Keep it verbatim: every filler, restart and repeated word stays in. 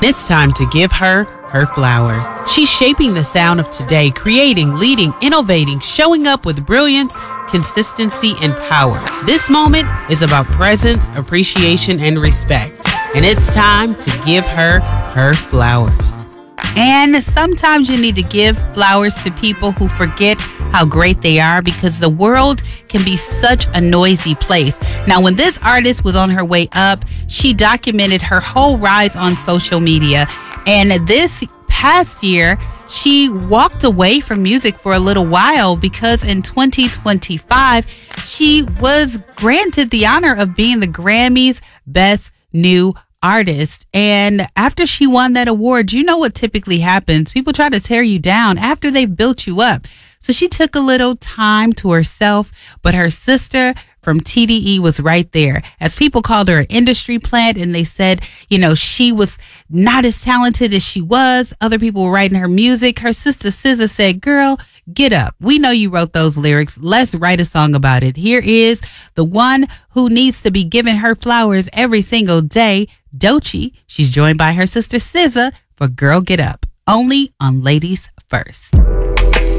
It's time to give her her flowers. She's shaping the sound of today, creating, leading, innovating, showing up with brilliance, consistency, and power. This moment is about presence, appreciation, and respect. And it's time to give her her flowers. And sometimes you need to give flowers to people who forget how great they are, because the world can be such a noisy place. Now, when this artist was on her way up, she documented her whole rise on social media. And this past year, she walked away from music for a little while because in twenty twenty-five, she was granted the honor of being the Grammy's Best New Artist. And after she won that award, you know what typically happens. People try to tear you down after they've built you up. So she took a little time to herself, but her sister from T D E was right there. As people called her an industry plant, and they said, you know, she was not as talented as she was. Other people were writing her music. Her sister S Z A said, girl, get up. We know you wrote those lyrics. Let's write a song about it. Here is the one who needs to be giving her flowers every single day, Doechii. She's joined by her sister S Z A for Girl Get Up, only on Ladies First.